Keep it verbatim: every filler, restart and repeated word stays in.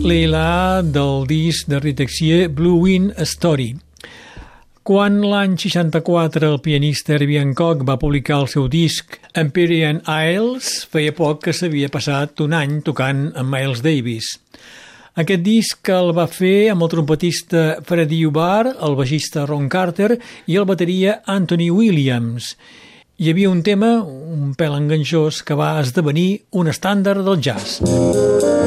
Leila del disc de Rita Xie Blue Wind Story. Quan l'any seixanta-quatre el pianista Herbie Hancock va publicar el seu disc Empyrean Isles, feia poc que s'havia passat un any tocant amb Miles Davis. Aquest disc el va fer amb el trompetista Freddie Hubbard, el baixista Ron Carter i el bateria Anthony Williams. Hi havia un tema, un pèl enganxós, que va esdevenir un estàndard del jazz.